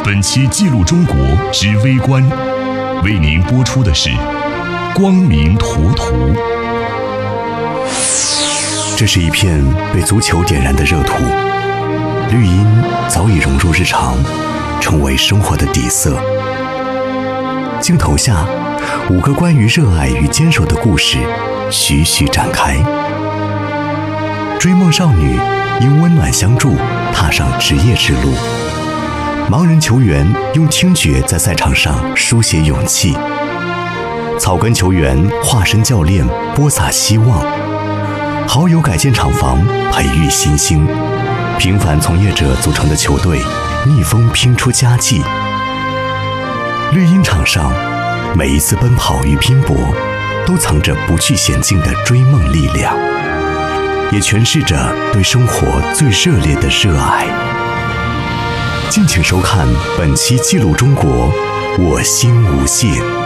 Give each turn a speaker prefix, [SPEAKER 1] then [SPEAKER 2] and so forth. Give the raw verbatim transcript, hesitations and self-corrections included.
[SPEAKER 1] 本期记录中国之微观，为您播出的是光明图图。
[SPEAKER 2] 这是一片被足球点燃的热土，绿荫早已融入日常，成为生活的底色。镜头下，五个关于热爱与坚守的故事徐徐展开。追梦少女因温暖相助踏上职业之路，盲人球员用听觉在赛场上书写勇气，草根球员化身教练播撒希望，好友改建厂房培育新星，平凡从业者组成的球队逆风拼出佳绩。绿茵场上，每一次奔跑与拼搏都藏着不惧险境的追梦力量，也诠释着对生活最热烈的热爱。敬请收看本期记录中国，我心无限。